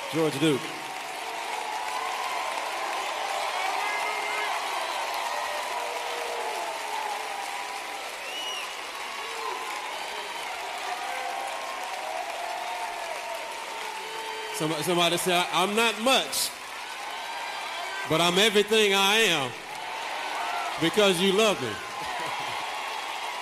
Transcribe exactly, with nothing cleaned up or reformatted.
George Duke. Somebody, somebody say, I'm not much, but I'm everything I am because you love me.